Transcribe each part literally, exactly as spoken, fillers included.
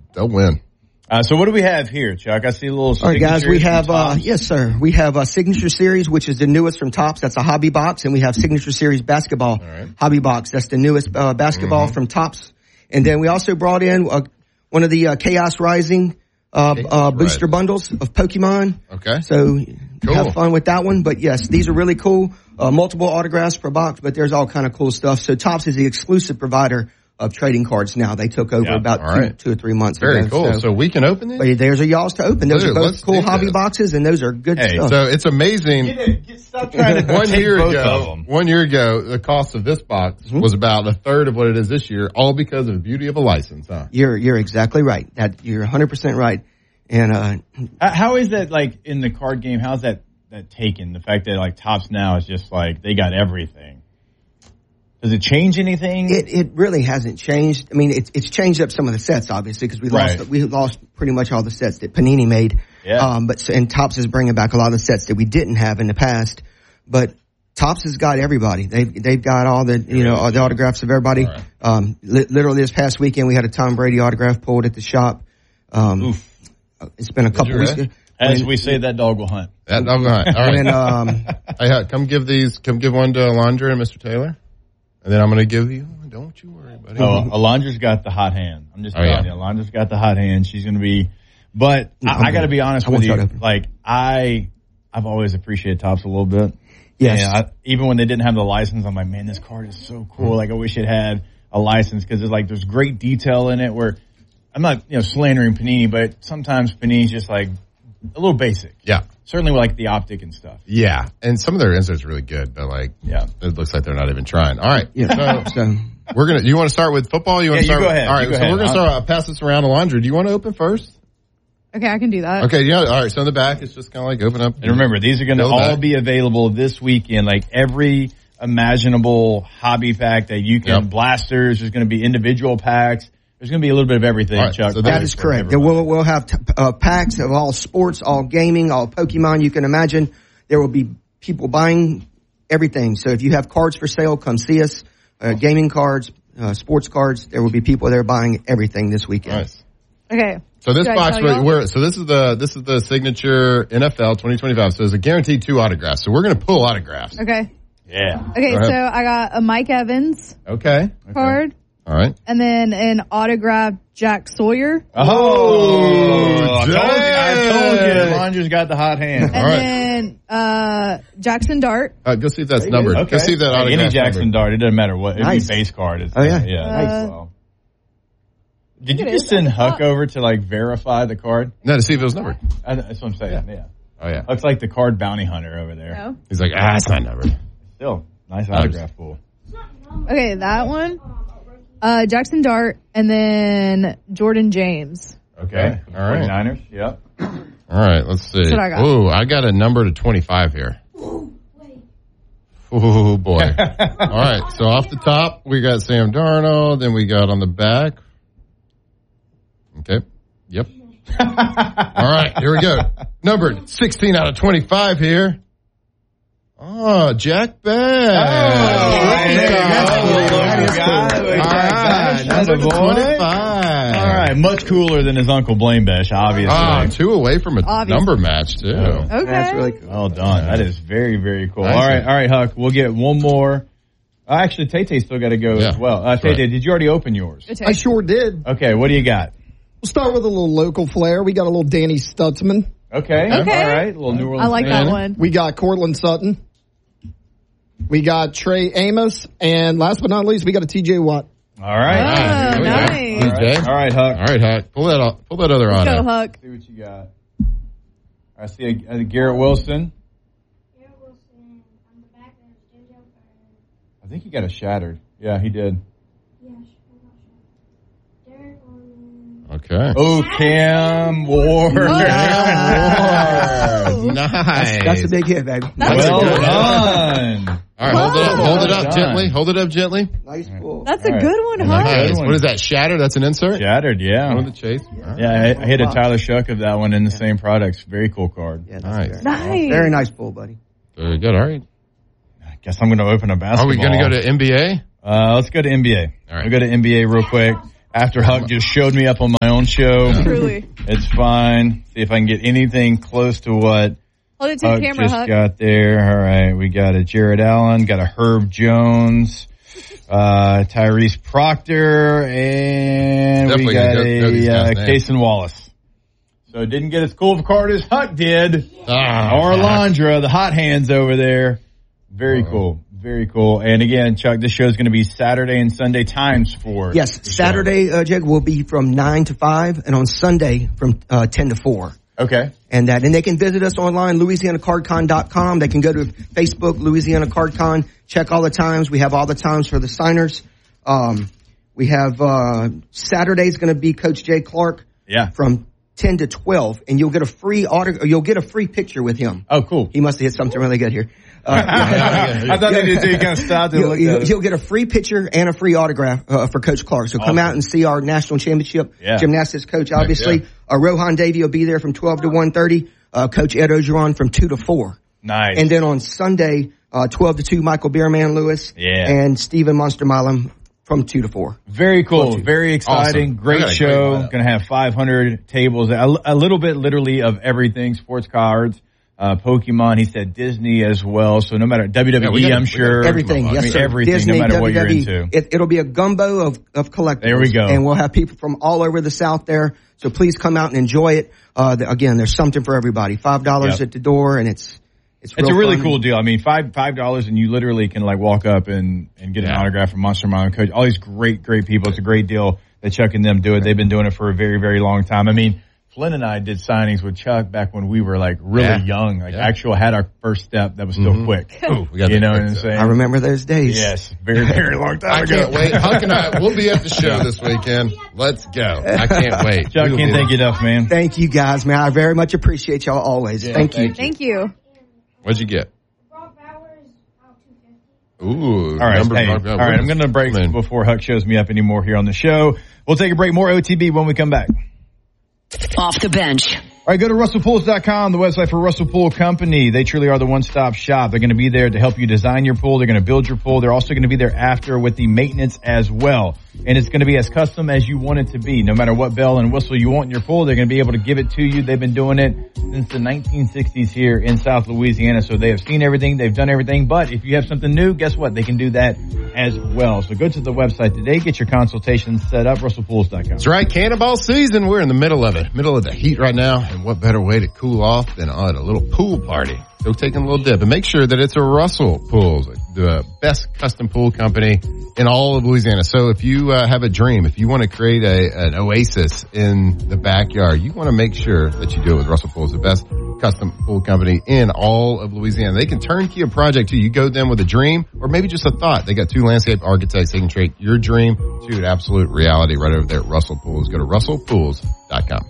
they'll win. Uh, so what do we have here, Chuck? I see a little. All right, guys, we have uh, yes, sir. We have a Signature Series, which is the newest from Topps. That's a hobby box, and we have Signature Series basketball right. hobby box. That's the newest uh, basketball mm-hmm. from Topps. And then we also brought in uh, one of the uh, Chaos Rising uh, Chaos uh, booster Rising. bundles of Pokemon. Okay, so cool. have fun with that one. But yes, these are really cool. Uh, multiple autographs per box, but there's all kind of cool stuff. So Topps is the exclusive provider of trading cards now. They took over yeah, about two, right. two or three months Very ago. Very cool. So, so we can open these? But there's a y'all's to open. Those Dude, are both cool hobby this. boxes, and those are good hey, stuff. So it's amazing. Get it, get, stop trying to one year both ago, of them. One year ago, the cost of this box mm-hmm. was about a third of what it is this year, all because of the beauty of a license, huh? You're, you're exactly right. That, you're one hundred percent right. And, uh, how is that, like, in the card game, how's that, that taken? The fact that, like, Topps now is just like, they got everything. Does it change anything? It it really hasn't changed. I mean, it's it's changed up some of the sets, obviously, because we right. lost we lost pretty much all the sets that Panini made. Yeah. Um, but and Topps is bringing back a lot of the sets that we didn't have in the past. But Topps has got everybody. They've they've got all the you know all the autographs of everybody. Right. Um, li- literally this past weekend we had a Tom Brady autograph pulled at the shop. Um, Oof. It's been a couple weeks. Ago. As when, we say, that dog will hunt. That dog will hunt. All right. When, um, hey, come give these. Come give one to Alondra and Mister Taylor. And then I'm going to give you, don't you worry, buddy. Oh, Alondra's got the hot hand. I'm just oh, telling yeah. you, Alondra's got the hot hand. She's going to be, but no, I, I got to be honest with you. Like, I, I've always appreciated Topps a little bit. Yes. And I, even when they didn't have the license, I'm like, man, this card is so cool. Like, I wish it had a license because there's like, there's great detail in it where I'm not, you know, slandering Panini, but sometimes Panini's just like a little basic. Yeah. Certainly like the optic and stuff. Yeah. And some of their inserts are really good, but like, yeah, it looks like they're not even trying. All right. Yeah. So, so we're going to, you want to start with football? You want yeah, to start you go with, ahead. all right. Go so ahead. we're going to start, I'll pass this around to Alondra. Do you want to open first? Okay, I can do that. Okay. Yeah. All right. So in the back, it's just kind of like open up. And remember, these are going to all back. be available this weekend. Like every imaginable hobby pack that you can, yep. blasters, there's going to be individual packs. There's going to be a little bit of everything, right, Chuck. So that, that is correct. We'll, we'll have t- uh, packs of all sports, all gaming, all Pokemon you can imagine. There will be people buying everything. So if you have cards for sale, come see us. Uh, gaming cards, uh, sports cards. There will be people there buying everything this weekend. Nice. Okay. So this Should box, we're, so this is the this is the signature N F L twenty twenty-five. So it's a guaranteed two autographs. So we're going to pull autographs. Okay. Yeah. Okay. So I got a Mike Evans. Okay. Card. Okay. All right. And then an autographed Jack Sawyer. Oh, oh I told you. I told you. Alondra's got the hot hand. And All right. then uh, Jackson Dart. Uh, go see if that's numbered. Okay. Go see if that autograph. Any Jackson numbered. Dart. It doesn't matter what. Nice. It'd be base card. It's, oh, yeah. Yeah. Uh, nice. Well. Did you just send Huck over to, like, verify the card? No, to see if it was numbered. I, that's what I'm saying, yeah. yeah. Oh, yeah. Looks like the card bounty hunter over there. No. He's like, ah, it's not numbered. Still, nice autograph pool. Okay, that one. Uh, Jackson Dart, and then Jordan James. Okay. All right. forty-niners, yep. All right, let's see. That's what I got. Ooh, I got a number to twenty-five here. Ooh, boy. All right, so off the top, we got Sam Darnold, then we got on the back. Okay, yep. All right, here we go. Numbered sixteen out of twenty-five here. Oh, Jack Beck. Oh, that's cool. All right, number twenty-five. All right, much cooler than his Uncle Blaine Besh, obviously. Ah, two away from a Obviously. number match, too. Okay. That's really cool. Well done. That is very, very cool. Nice. All right, all right, Huck. We'll get one more. Uh, actually, Tay-Tay still got to go Yeah. as well. Uh, Tay-Tay, Right. did you already open yours? I sure did. Okay, what do you got? We'll start with a little local flair. We got a little Danny Stutzman. Okay. Okay. All right. A little New Orleans. I like fan. that one. We got Cortland Sutton. We got Trey Amos. And last but not least, we got a T J Watt. All right. Oh, Here we go. nice. All right. All right, Huck. All right, Huck. Pull that off. Pull that other Let's auto. go, Huck. See what you got. I see a, a Garrett Wilson. Garrett Wilson on the back of J J Bird. I think he got a shattered. Yeah, he did. Yes, Derek Orman. Okay. Oh, Cam Ward. Oh. Nice. That's a big hit, baby. That's Well a good done. All right, hold it up. Hold it up Well gently. done. Hold it up gently. Nice pull. That's All a right. good one, Nice. Huck. Nice. What is that? Shatter? That's an insert? Shattered, yeah. One of the chase. All right. Yeah, I, I hit a Tyler Shuck of that one in the same products. Very cool card. Yeah, that's Nice. Very, Nice. very nice pull, buddy. Very good. All right. I guess I'm going to open a basketball. Are we going to go to N B A? Uh, let's go to N B A. All right. We'll go to N B A real quick. after Huck just showed me up on my own show. Truly. It's fine. See if I can get anything close to what Hold it to Huck the camera, just Huck. got there. All right, we got a Jared Allen, got a Herb Jones, uh, Tyrese Proctor, and Definitely we got gonna go- know these a uh, guys' names. Kason Wallace. So it didn't get as cool of a card as Huck did. Ah, Or Alondra, the hot hands over there. Very Oh. cool. Very cool. And again, Chuck, this show is going to be Saturday and Sunday times for Yes, the show. Saturday, uh, Jake, will be from nine to five, and on Sunday from uh, ten to four. Okay. And that, and they can visit us online, Louisiana Card Con dot com. They can go to Facebook, Louisiana Card Con, check all the times. We have all the times for the signers. Um, we have, uh, Saturday's going to be Coach Jay Clark. Yeah. From ten to twelve, and you'll get a free autograph, you'll get a free picture with him. Oh, cool. He must have hit something really good here. Uh, I thought they did. You kind of stopped and You'll, looked you'll, at it. you'll get a free picture and a free autograph uh, for Coach Clark. So come Awesome. out and see our national championship Yeah. gymnastics coach. Obviously, yeah. uh, Rohan Davey will be there from twelve to one thirty. Uh, Coach Ed Ogeron from two to four. Nice. And then on Sunday, uh, twelve to two, Michael Beerman Lewis. Yeah. And Stephen Monster Milam from two to four. Very cool. Well, Very exciting. awesome. Great I got a show. great lineup. Going to have five hundred tables. A, a little bit literally of everything. Sports cards, uh, Pokemon. He said Disney as well. So no matter W W E, Yeah, we gotta- I'm we sure. gotta- Everything, I yes, mean, sir. everything, Disney, no matter what you're W W E. into. It, it'll be a gumbo of, of collectibles. There we go. And we'll have people from all over the South there. So please come out and enjoy it. Uh, the, again, there's something for everybody. Five dollars Yep. at the door, and it's it's It's real a really fun. cool deal. I mean, five five dollars, and you literally can like walk up and and get an Yeah. autograph from Monster Mile Coach. All these great great people. It's a great deal that Chuck and them do it. They've been doing it for a very very long time. I mean, Flynn and I did signings with Chuck back when we were like really Yeah. young. Like Yeah. actual had our first step that was still Mhm. quick. Ooh, we got you the know quick what I'm step. saying? I remember those days. Yes, very very long time I ago. can't wait. Huck and I, we'll be at the show this weekend. Let's go. I can't wait. Chuck, We'll can't be thank you enough, man. Thank you guys, man. I very much appreciate y'all always. Yeah, thank you. thank Thank you. What'd you get? Brock Bowers out two fifty. Ooh. All right, number- hey, number- all right. I'm going to break I mean, before Huck shows me up anymore here on the show. We'll take a break. More O T B when we come back. Off the bench. All right, go to russell pools dot com, the website for Russell Pool Company. They truly are the one-stop shop. They're going to be there to help you design your pool. They're going to build your pool. They're also going to be there after with the maintenance as well. And it's going to be as custom as you want it to be. No matter what bell and whistle you want in your pool, they're going to be able to give it to you. They've been doing it since the nineteen sixties here in South Louisiana. So they have seen everything. They've done everything. But if you have something new, guess what? They can do that as well. So go to the website today. Get your consultation set up, russell pools dot com. That's right. Cannonball season. We're in the middle of it. Middle of the heat right now. And what better way to cool off than at a little pool party? Go take a little dip and make sure that it's a Russell Pools, the best custom pool company in all of Louisiana. So if you uh, have a dream, if you want to create a, an oasis in the backyard, you want to make sure that you do it with Russell Pools, the best custom pool company in all of Louisiana. They can turnkey a project too. You go to them with a dream or maybe just a thought. They got two landscape architects. They can create your dream to an absolute reality right over there at Russell Pools. Go to russell pools dot com.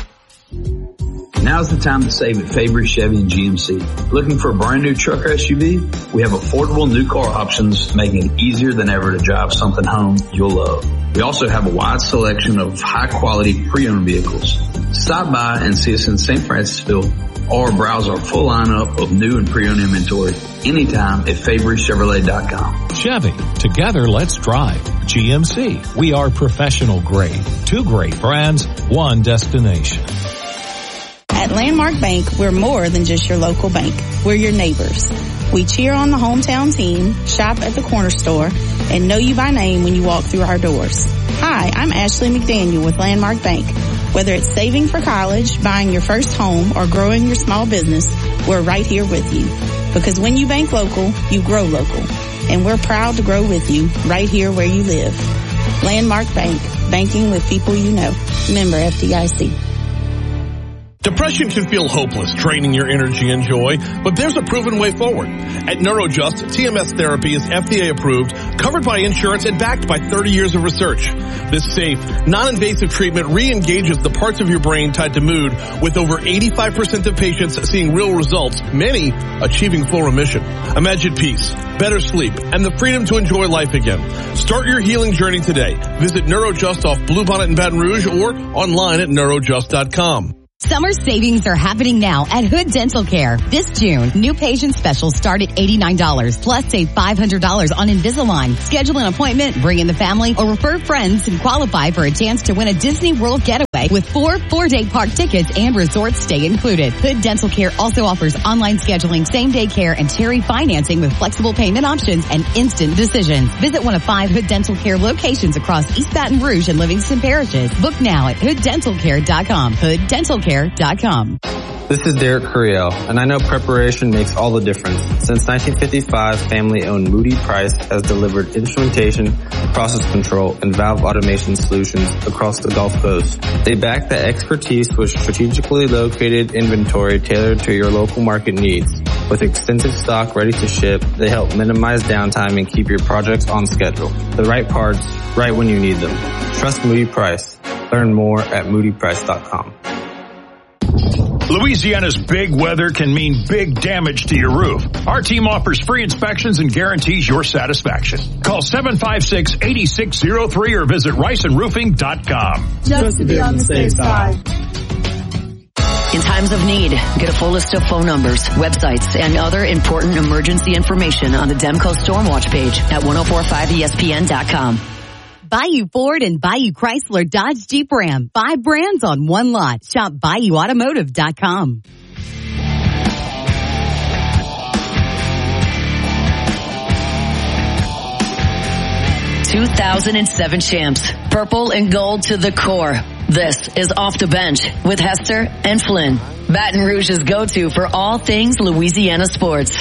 Now's the time to save at Fabry Chevy and G M C. Looking for a brand new truck or S U V? We have affordable new car options, making it easier than ever to drive something home you'll love. We also have a wide selection of high quality pre-owned vehicles. Stop by and see us in Saint Francisville or browse our full lineup of new and pre-owned inventory anytime at Fabry Chevrolet dot com. Chevy, together let's drive. G M C, we are professional grade. Two great brands, one destination. At Landmark Bank, we're more than just your local bank. We're your neighbors. We cheer on the hometown team, shop at the corner store, and know you by name when you walk through our doors. Hi, I'm Ashley McDaniel with Landmark Bank. Whether it's saving for college, buying your first home, or growing your small business, we're right here with you. Because when you bank local, you grow local. And we're proud to grow with you right here where you live. Landmark Bank, banking with people you know. Member F D I C. Depression can feel hopeless, draining your energy and joy, but there's a proven way forward. At NeuroJust, T M S therapy is F D A approved, covered by insurance, and backed by thirty years of research. This safe, non-invasive treatment re-engages the parts of your brain tied to mood, with over eighty-five percent of patients seeing real results, many achieving full remission. Imagine peace, better sleep, and the freedom to enjoy life again. Start your healing journey today. Visit NeuroJust off Bluebonnet in Baton Rouge or online at neurojust dot com. Summer savings are happening now at Hood Dental Care. This June, new patient specials start at eighty-nine dollars, plus save five hundred dollars on Invisalign. Schedule an appointment, bring in the family, or refer friends and qualify for a chance to win a Disney World getaway with four four-day park tickets and resort stay included. Hood Dental Care also offers online scheduling, same-day care, and Cherry financing with flexible payment options and instant decisions. Visit one of five Hood Dental Care locations across East Baton Rouge and Livingston parishes. Book now at hood dental care dot com. hood dental care dot com. This is Derek Curiel, and I know preparation makes all the difference. Since nineteen fifty-five, family-owned Moody Price has delivered instrumentation, process control, and valve automation solutions across the Gulf Coast. They back that expertise with strategically located inventory tailored to your local market needs. With extensive stock ready to ship, they help minimize downtime and keep your projects on schedule. The right parts, right when you need them. Trust Moody Price. Learn more at moody price dot com. Louisiana's big weather can mean big damage to your roof. Our team offers free inspections and guarantees your satisfaction. Call seven five six, eight six zero three or visit rice and roofing dot com. Just to be on the safe side. In times of need, get a full list of phone numbers, websites, and other important emergency information on the Demco Stormwatch page at ten forty-five E S P N dot com. Bayou Ford and Bayou Chrysler Dodge Jeep Ram. Five brands on one lot. Shop bayou automotive dot com. two thousand seven champs. Purple and gold to the core. This is Off the Bench with Hester and Flynn. Baton Rouge's go-to for all things Louisiana sports.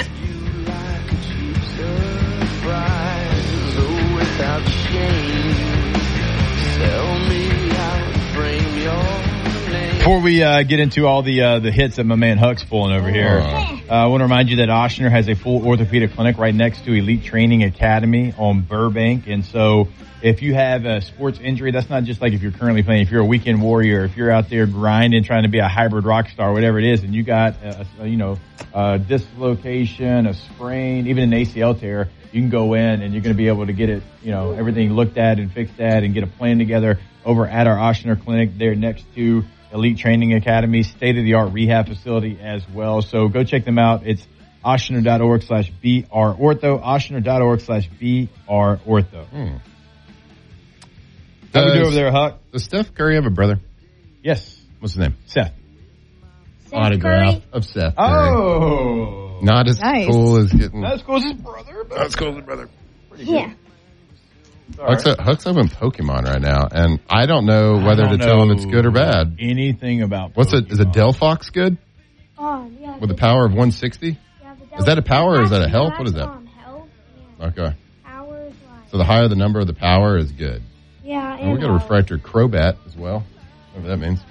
Before we uh, get into all the uh, the hits that my man Huck's pulling over here, uh, I want to remind you that Ochsner has a full orthopedic clinic right next to Elite Training Academy on Burbank. And so if you have a sports injury, that's not just like if you're currently playing, if you're a weekend warrior, if you're out there grinding, trying to be a hybrid rock star, whatever it is, and you got, a, a, you know, a dislocation, a sprain, even an A C L tear, you can go in and you're going to be able to get it, you know, everything looked at and fixed at and get a plan together over at our Ochsner clinic there next to Elite Training Academy, state-of-the-art rehab facility as well. So go check them out. It's ochsner.org slash BR Ortho, ochsner.org slash BR Ortho. Hmm. How we do over there, Huck? Does Steph Curry have a brother? Yes. What's his name? Seth. Seth Autograph Curry. of Seth Curry. Oh. Not as Nice. cool as getting... Not as cool as his brother. Not as cool as his brother. Pretty Yeah. Huck's, right. Huck's up in Pokemon right now, and I don't know whether don't to tell him know it's good or bad. Anything about What's Pokemon. it? Is a Delphox good? Oh, yeah. With a power of one sixty? Yeah, the Is that a power or is that a health? that's What is that? on health. Yeah. Okay. Powers, like, So the higher the number of the power is good. yeah, And we and got a health. refractor Crobat as well. Whatever that means.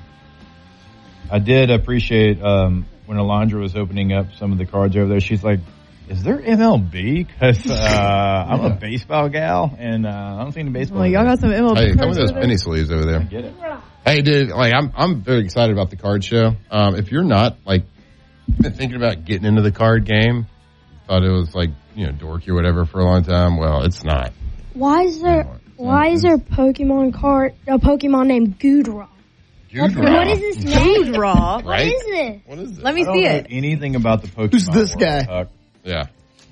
I did appreciate um, when Alondra was opening up some of the cards over there. She's like, is there M L B? Because uh, I'm a baseball gal, and uh, I don't see any baseball. Well, y'all got some M L B Hey, come cards with those over penny sleeves over there. Get it? Hey, dude, like I'm, I'm very excited about the card show. Um, if you're not like been thinking about getting into the card game, thought it was like you know dorky or whatever for a long time. Well, it's not. Why is there? Why is there a Pokemon card? A Pokemon named Goodra? Goodra. What is this name? Goodra. What is this? What is it? Let me I don't see know it. anything about the Pokemon. Who's this world, guy? Huck. Yeah,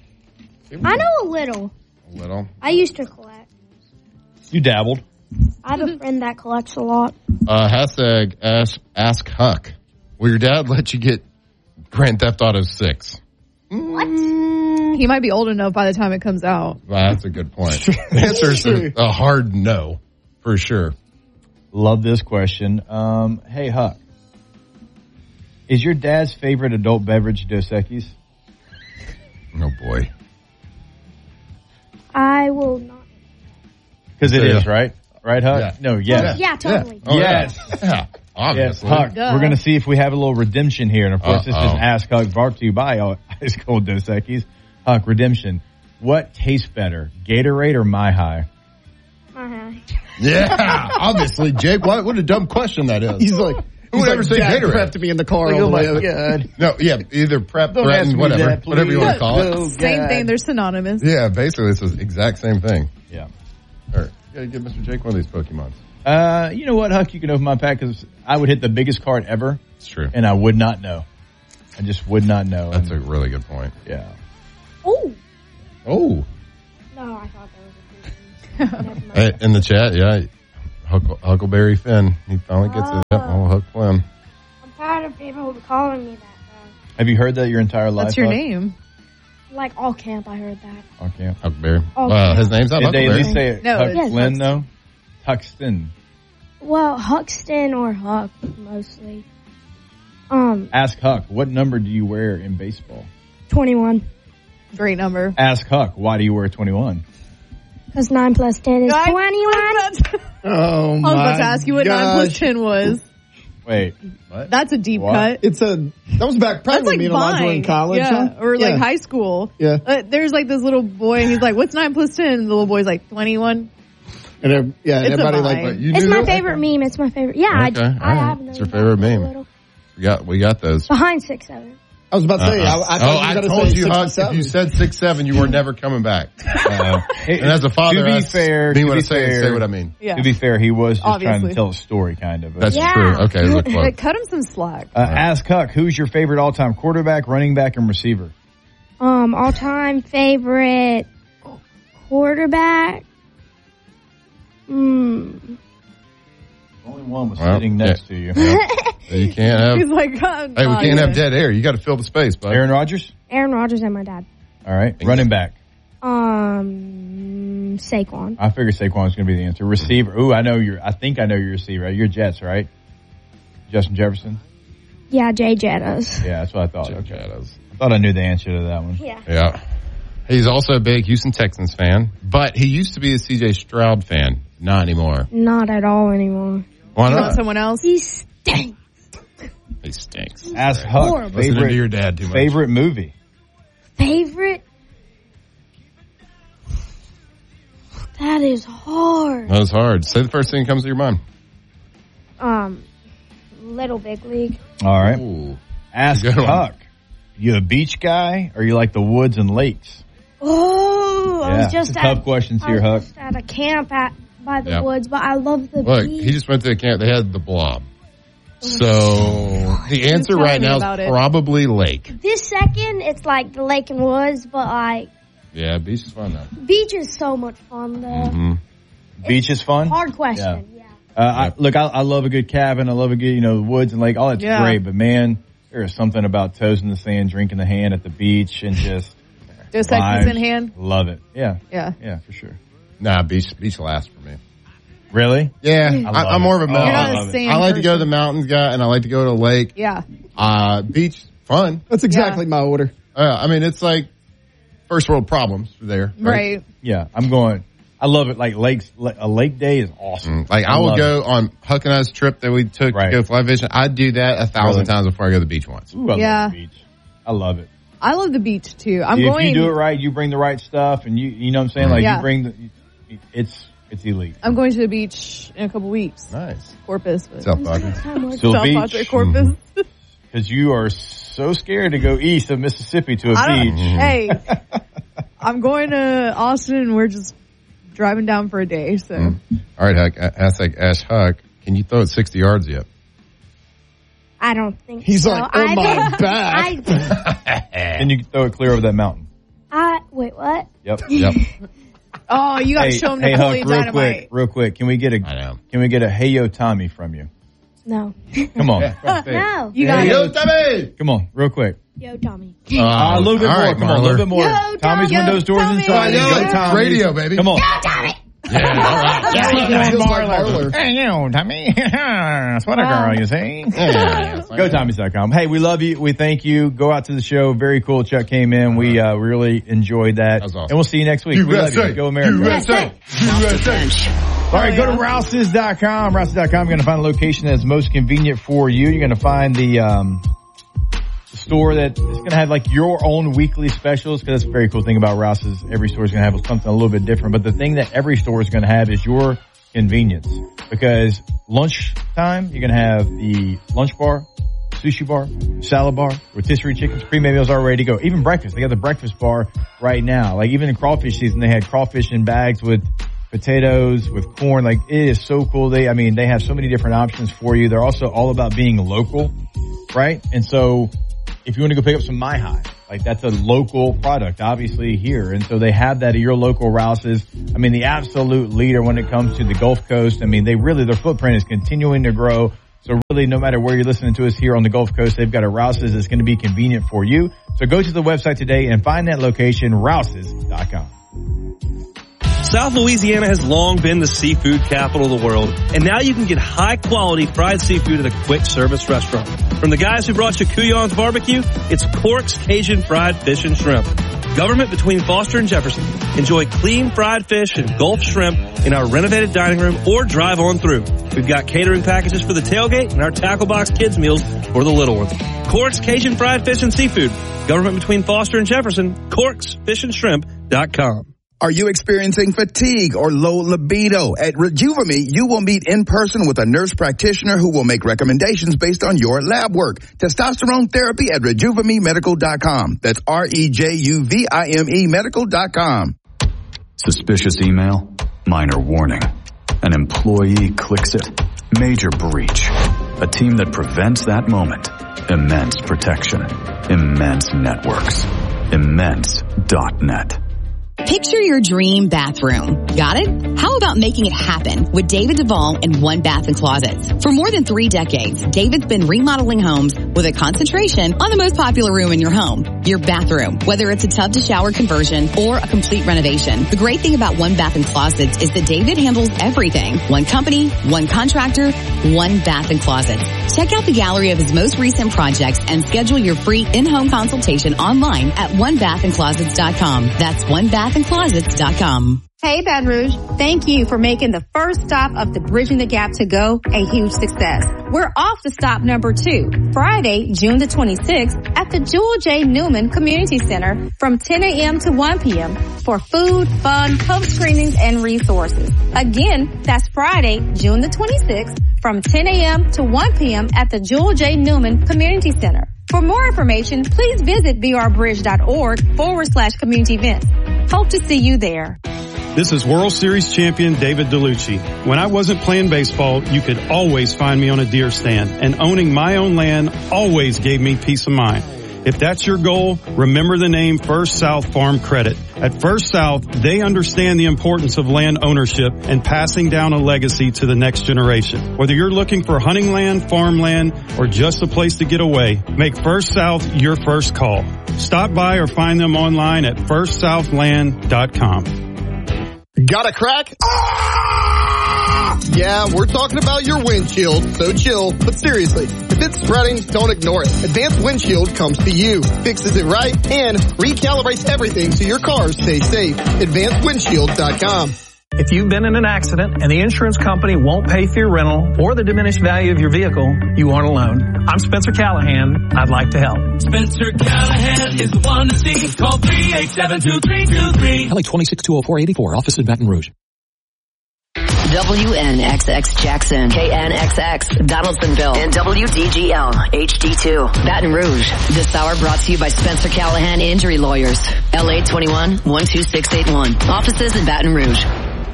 I know a little. a little. I used to collect. You dabbled. I have a friend that collects a lot. Uh, hashtag ask, ask Huck. Will your dad let you get Grand Theft Auto six? What? He might be old enough by the time it comes out. Well, that's a good point. The answer is a, a hard no, for sure. Love this question. Um, hey, Huck. Is your dad's favorite adult beverage Dos Equis? Oh, boy. I will not. Because it Yeah. is, right? Right, Huck? Yeah. No, yes. Yeah, totally. Oh, Yes. Yeah, yeah Yes, obviously. Huck. Duh. We're going to see if we have a little redemption here. And, of course, this is Uh-oh. Ask Huck, brought to you by uh, Ice Cold Dos Equis. Huck, redemption. What tastes better, Gatorade or My High? Uh-huh. Yeah, obviously, Jake. What, what a dumb question that is. He's like, Who would he's ever like, say Dad Gatorade? prepped me in the car Like, all oh the my way. God. No, yeah, either prep, Don't ask threaten, me whatever, that, whatever you please. want to call it. No. Same God. thing. They're synonymous. Yeah, basically, it's the exact same thing. Yeah. All right, you gotta give Mister Jake one of these Pokemons. Uh, you know what, Huck? You can open my pack because I would hit the biggest card ever. It's true. And I would not know. I just would not know. That's and, a really good point. Yeah. Oh. Oh. No, I thought that was a good one. Hey, in the chat, yeah. Huckle, Huckleberry Finn. He finally gets Oh. it. Yep, oh, Huck Flynn. I'm tired of people calling me that, though. Have you heard that your entire life? That's your Huck? name. Like all camp, I heard that. Okay. Huckleberry. Oh, Well, yeah. his name's not Did they at Huckleberry. least say it? No, Huck it's Flynn, though? Huxton. Well, Huxton or Huck, mostly. Um, Ask Huck, what number do you wear in baseball? twenty-one. Great number. Ask Huck, why do you wear twenty-one? Because nine plus ten is I- twenty-one. Oh, I was my about to ask you what nine plus gosh. ten was. Wait. What? That's a deep What? cut. It's a, that was back That's probably like me and Elijah were in Vine. college. Yeah, huh? or like Yeah. high school. Yeah. Uh, there's like this little boy, and he's like, "What's nine plus ten?" And the little boy's like, twenty-one. And then- yeah, and It's a everybody Vine. like, You It's knew my that? favorite meme. It's my favorite. Yeah, I, Okay, I all right. have It's known your that favorite for a meme. little. We got, we got those. Behind six seven. I was about to say, Uh-uh. I, I oh, thought you I were going told to say you, Huck, if sixty-seven. you said six seven, you were never coming back. Uh, And as a father, to be that's fair, me to what be I say, fair, say what I mean. Yeah. To be fair, he was just trying Obviously. to tell a story, kind of. That's Yeah. true. Okay, look close. Like, cut him some slack. Uh, ask Huck, who's your favorite all-time quarterback, running back, and receiver? Um, all time favorite quarterback. Hmm. Only one was Well, sitting next yeah. to you. You can't have. He's like, oh, Hey, we God, can't yeah. have dead air. You got to fill the space, bud. Aaron Rodgers? Aaron Rodgers and my dad. All right. Running back. Um, Saquon. I figured Saquon was going to be the answer. Receiver. Ooh, I know your. I think I know your receiver. You're Jets, right? Justin Jefferson? Yeah, Jay Jettas. Yeah, that's what I thought. Jay Okay. Jettas. I thought I knew the answer to that one. Yeah. Yeah. He's also a big Houston Texans fan, but he used to be a C J Stroud fan. Not anymore. Not at all anymore. Why You want not? someone else? He stinks. He stinks. Ask Huck. Horrible. Listening Favorite, to your dad too much. favorite movie? Favorite? That is hard. That was hard. Say the first thing that comes to your mind. Um, Little Big League. All right. Ooh. Ask Good one. Huck. You a beach guy or you like the woods and lakes? Oh, I Yeah, was just tough at, questions I here, was Huck. just at a camp at by the Yeah. woods, but I love the Look, beach. he just went to the camp. They had the blob. So the answer telling right me now about is it. probably lake. This second, it's like the lake and woods, but like Yeah, beach is fun though. beach is so much fun though. Mm-hmm. Beach is fun? Hard question. Yeah. Uh, I, look, I, I love a good cabin. I love a good, you know, woods and lake. All that's Yeah. great. But man, there is something about toes in the sand, drinking the hand at the beach, and just Dos Equis vibes. in hand. Love it. Yeah, Yeah. yeah, for sure. Nah, beach beach lasts for me. Really? Yeah, I love I, I'm it. more of a Oh, mountain. I You're not love a it. sand I like to go to person. the mountains guy, and I like to go to a lake. Yeah. Uh, beach, fun. That's exactly my order. Uh, I mean, it's like first world problems there. Right. Yeah, I'm going. I love it. Like lakes, like, a lake day is awesome. Mm, Like I will love go on Huck and I's trip that we took Right. to go fly fishing. I'd do that a thousand Really? times before I go to the beach once. it. Ooh, I Yeah. love the beach. I love it. I love the beach too. I'm if going. you do it right, you bring the right stuff, and you, you know what I'm saying? Like Yeah. you bring the, it's, it's elite. I'm going to the beach in a couple weeks. Nice. Corpus. But South Padre. Still South beach. Padre, Corpus. Because you are so scared to go east of Mississippi to a I don't, beach. hey, I'm going to Austin and we're just driving down for a day. So Mm. All right, Huck. a- Ask like Ash Huck. Can you throw it sixty yards yet? I don't think He's so. like, oh I my don't- back. I, And you can throw it clear over that mountain. I wait. What? Yep. Yep. oh, you got to hey, show him hey, Huck, Napoleon real Dynamite. quick, real quick. Can we get a I know. Can we get a Hey Yo Tommy from you? No. Come on, No. You got Hey, it. yo, Tommy! come on, real quick. Yo, Tommy. Uh, a little bit all more. right, Come on, a little Marler. bit more. Yo, Tommy's Tommy. windows, doors Tommy. inside. I know, Go, it's Tommy. radio, baby. Come on. Yeah, all right. Yeah, Yeah, come on, like Marler. Marler. Hey, yo, Tommy. Sweater Wow. girl, you see? Yeah. Go Tommys dot com. Hey, we love you. We thank you. Go out to the show. Very cool. Chuck came in. We uh, really enjoyed that. That was awesome. And we'll see you next week. We love you. Go America. U S A. U S A. All right, go to Rouses dot com. Rouses dot com. You're going to find a location that's most convenient for you. You're going to find the um, store that is going to have like your own weekly specials, because that's a very cool thing about Rouses. Every store is going to have something a little bit different. But the thing that every store is going to have is your convenience. Because lunchtime, you're going to have the lunch bar, sushi bar, salad bar, rotisserie chickens, pre-made meals are ready to go. Even breakfast. They got the breakfast bar right now. Like even in crawfish season, they had crawfish in bags with potatoes, with corn. Like, it is so cool. They, I mean, they have so many different options for you. They're also all about being local, right? And so if you want to go pick up some My High, like that's a local product, obviously here. And so they have that at your local Rouse's. I mean, the absolute leader when it comes to the Gulf Coast. I mean, they really, their footprint is continuing to grow. So really, no matter where you're listening to us here on the Gulf Coast, they've got a Rouse's that's going to be convenient for you. So go to the website today and find that location, rouses dot com. South Louisiana has long been the seafood capital of the world, and now you can get high-quality fried seafood at a quick-service restaurant. From the guys who brought you Couillon's Barbecue, it's Cork's Cajun Fried Fish and Shrimp. Government between Foster and Jefferson. Enjoy clean fried fish and Gulf shrimp in our renovated dining room or drive on through. We've got catering packages for the tailgate and our tackle box kids meals for the little ones. Cork's Cajun Fried Fish and Seafood. Government between Foster and Jefferson. Corks Fish and Shrimp dot com. Are you experiencing fatigue or low libido? At Rejuvame, you will meet in person with a nurse practitioner who will make recommendations based on your lab work. Testosterone therapy at Rejuvame Medical dot com. That's R E J U V I M E Medical dot com. Suspicious email? Minor warning. An employee clicks it. Major breach. A team that prevents that moment. Immense protection. Immense networks. Immense dot net. Picture your dream bathroom. Got it? How about making it happen with David Duvall and One Bath and Closets? For more than three decades, David's been remodeling homes with a concentration on the most popular room in your home, your bathroom, whether it's a tub to shower conversion or a complete renovation. The great thing about One Bath and Closets is that David handles everything. One company, one contractor, One Bath and Closets. Check out the gallery of his most recent projects and schedule your free in-home consultation online at one bath and closets dot com. That's one bath and closets dot com. Hey, Baton Rouge. Thank you for making the first stop of the Bridging the Gap to Go a huge success. We're off to stop number two, Friday, June the twenty-sixth at the Jewel J. Newman Community Center from ten a.m. to one p.m. for food, fun, pub screenings, and resources. Again, that's Friday, June the twenty-sixth from ten a.m. to one p.m. at the Jewel J. Newman Community Center. For more information, please visit brbridge.org forward slash community events. Hope to see you there. This is World Series champion David DeLucci. When I wasn't playing baseball, you could always find me on a deer stand, and owning my own land always gave me peace of mind. If that's your goal, remember the name First South Farm Credit. At First South, they understand the importance of land ownership and passing down a legacy to the next generation. Whether you're looking for hunting land, farmland, or just a place to get away, make First South your first call. Stop by or find them online at first south land dot com. Got a crack? Ah! Yeah, we're talking about your windshield, so chill. But seriously, if it's spreading, don't ignore it. Advanced Windshield comes to you, fixes it right, and recalibrates everything so your car stays safe. advanced windshield dot com. If you've been in an accident and the insurance company won't pay for your rental or the diminished value of your vehicle, you aren't alone. I'm Spencer Callahan. I'd like to help. Spencer Callahan is the one to see. Call three eight seven, two three two three. L A twenty-six two oh four eighty-four. Office in Baton Rouge. W N X X Jackson, K N X X Donaldsonville, and W D G L H D two Baton Rouge. This hour brought to you by Spencer Callahan Injury Lawyers. L A twenty-one, one two six eight one. Offices in Baton Rouge.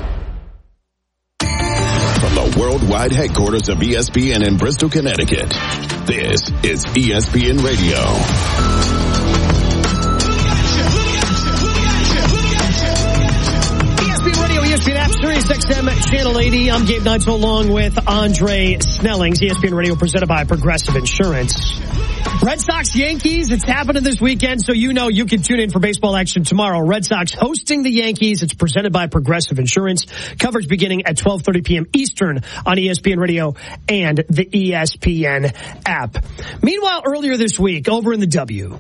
From the worldwide headquarters of E S P N in Bristol, Connecticut, this is E S P N Radio. E S P N Radio, E S P N App, Sirius X M, Channel eighty. I'm Gabe Neitzel along with Andre Snellings. E S P N Radio presented by Progressive Insurance. Red Sox Yankees, it's happening this weekend, so you know you can tune in for baseball action tomorrow. Red Sox hosting the Yankees. It's presented by Progressive Insurance. Coverage beginning at twelve thirty p.m. Eastern on E S P N Radio and the E S P N app. Meanwhile, earlier this week, over in the W,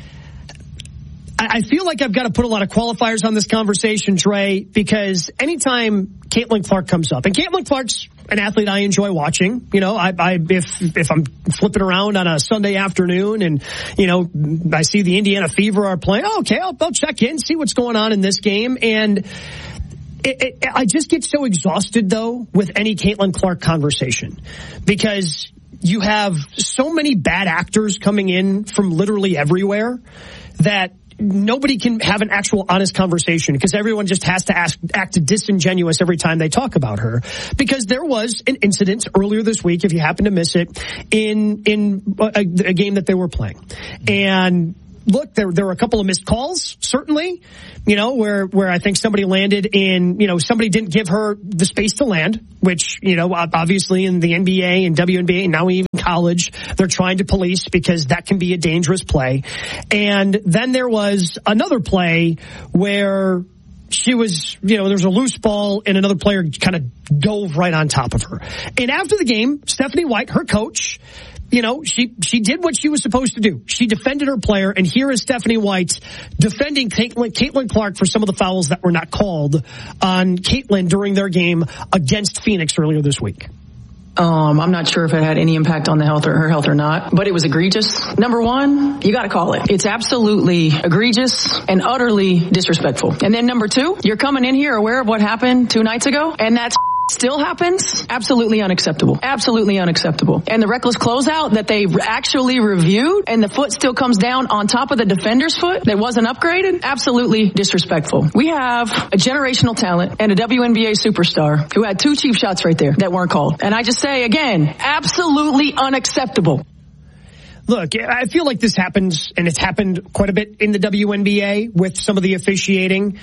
I feel like I've got to put a lot of qualifiers on this conversation, Trey, because anytime Caitlin Clark comes up, and Caitlin Clark's an athlete I enjoy watching. You know, I, I if if I'm flipping around on a Sunday afternoon and, you know, I see the Indiana Fever are playing, oh, okay, I'll, I'll check in, see what's going on in this game. And it, it, I just get so exhausted, though, with any Caitlin Clark conversation because you have so many bad actors coming in from literally everywhere that nobody can have an actual honest conversation because everyone just has to ask, act disingenuous every time they talk about her. Because there was an incident earlier this week, if you happen to miss it, in in a, a game that they were playing. And look, there there were a couple of missed calls, certainly, you know, where, where I think somebody landed in, you know, somebody didn't give her the space to land, which, you know, obviously in the N B A and W N B A and now even college, they're trying to police because that can be a dangerous play. And then there was another play where she was, you know, there was a loose ball and another player kind of dove right on top of her. And after the game, Stephanie White, her coach, you know, she, she did what she was supposed to do. She defended her player, and here is Stephanie White defending Caitlin, Caitlin Clark for some of the fouls that were not called on Caitlin during their game against Phoenix earlier this week. Um, I'm not sure if it had any impact on the health or her health or not, but it was egregious. Number one, you got to call it. It's absolutely egregious and utterly disrespectful. And then number two, you're coming in here aware of what happened two nights ago, and that's still happens. Absolutely unacceptable. Absolutely unacceptable. And the reckless closeout that they actually reviewed and the foot still comes down on top of the defender's foot that wasn't upgraded. Absolutely disrespectful. We have a generational talent and a W N B A superstar who had two cheap shots right there that weren't called. And I just say again, absolutely unacceptable. Look, I feel like this happens, and it's happened quite a bit in the W N B A with some of the officiating.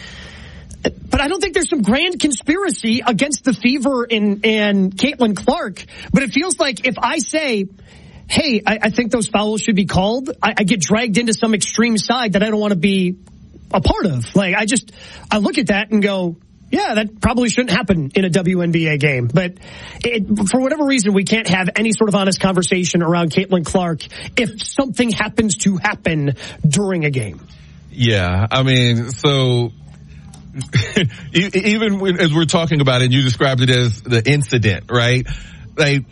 But I don't think there's some grand conspiracy against the Fever and, and Caitlin Clark. But it feels like if I say, hey, I, I think those fouls should be called, I, I get dragged into some extreme side that I don't want to be a part of. Like, I just, I look at that and go, yeah, that probably shouldn't happen in a W N B A game. But it, for whatever reason, we can't have any sort of honest conversation around Caitlin Clark if something happens to happen during a game. Yeah, I mean, so... Even when, as we're talking about it, you described it as the incident, right? Like,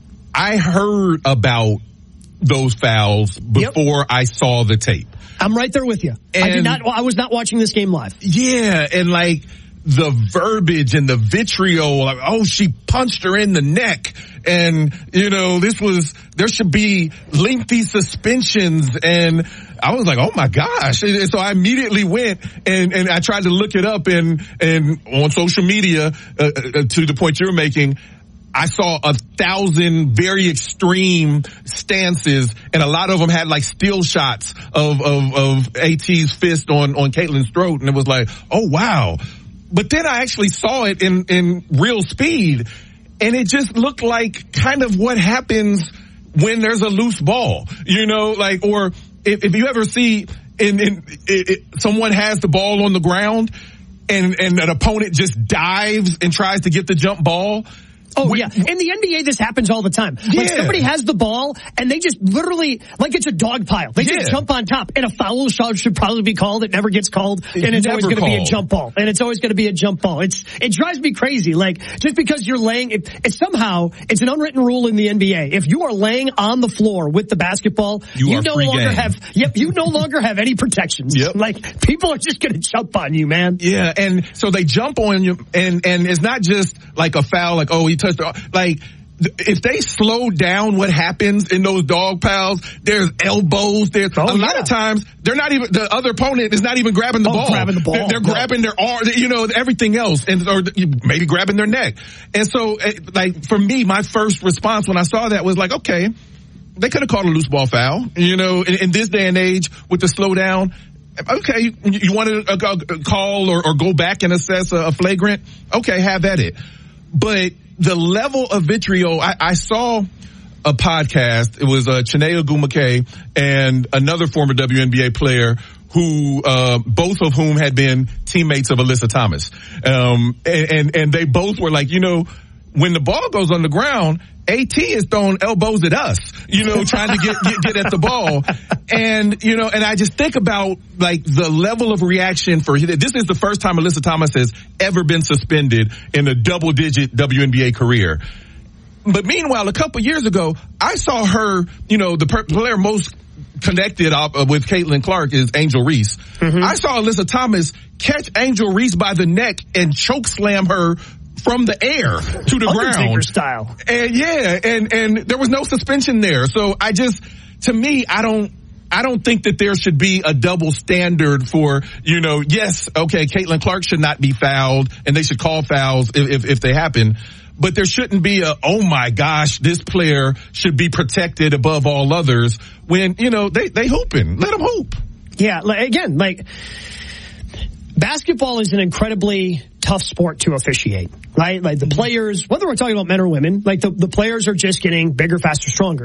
I heard about those fouls before yep. I saw the tape. I'm right there with you. And I did not. I was not watching this game live. Yeah, and like the verbiage and the vitriol, like, oh, she punched her in the neck, and you know, this was there should be lengthy suspensions, and I was like, oh my gosh. And so I immediately went and, and I tried to look it up and, and on social media, uh, uh, to the point you're making, I saw a thousand very extreme stances, and a lot of them had like still shots of, of, of AT's fist on, on Caitlin's throat. And it was like, oh wow. But then I actually saw it in, in real speed, and it just looked like kind of what happens when there's a loose ball, you know, like, or, If, if you ever see in, in it, it, someone has the ball on the ground and, and an opponent just dives and tries to get the jump ball. Oh, yeah. In the N B A, this happens all the time. Yeah. Like, somebody has the ball, and they just literally, like it's a dog pile. They yeah. just jump on top, and a foul shot should probably be called. It never gets called, it's and it's always going to be a jump ball. And it's always going to be a jump ball. It's It drives me crazy. Like, just because you're laying, it, it's somehow, it's an unwritten rule in the N B A. If you are laying on the floor with the basketball, you, you are no free longer game. have, yep, you no longer have any protections. Yep. Like, people are just going to jump on you, man. Yeah, and so they jump on you, and, and it's not just like a foul, like, oh, he touched the, like, if they slow down what happens in those dog piles, there's elbows. There's oh, a lot yeah. of times they're not even, the other opponent is not even grabbing the oh, ball. Grabbing the ball. They're, they're no. grabbing their arm, you know, everything else, and or maybe grabbing their neck. And so, like, for me, my first response when I saw that was like, okay, they could have called a loose ball foul. You know, in, in this day and age with the slowdown. Okay, you, you want to call or, or go back and assess a, a flagrant? Okay, have at it. But the level of vitriol, I, I saw a podcast. It was uh, Chiney Ogwumike and another former W N B A player who, uh, both of whom had been teammates of Alyssa Thomas. Um, and, and, and they both were like, you know, when the ball goes on the ground, AT is throwing elbows at us, you know, trying to get, get, get at the ball. And, you know, and I just think about like the level of reaction for, this is the first time Alyssa Thomas has ever been suspended in a double digit W N B A career. But meanwhile, a couple years ago, I saw her, you know, the per- player most connected up with Caitlin Clark is Angel Reese. Mm-hmm. I saw Alyssa Thomas catch Angel Reese by the neck and choke slam her from the air to the Undertaker ground. style. And yeah, and, and there was no suspension there. So I just, to me, I don't, I don't think that there should be a double standard for, you know, yes, okay, Caitlin Clark should not be fouled, and they should call fouls if, if, if they happen. But there shouldn't be a, oh my gosh, this player should be protected above all others when, you know, they, they hooping. Let them hoop. Yeah, like, again, like, basketball is an incredibly tough sport to officiate, right? Like the players, whether we're talking about men or women, like the, the players are just getting bigger, faster, stronger.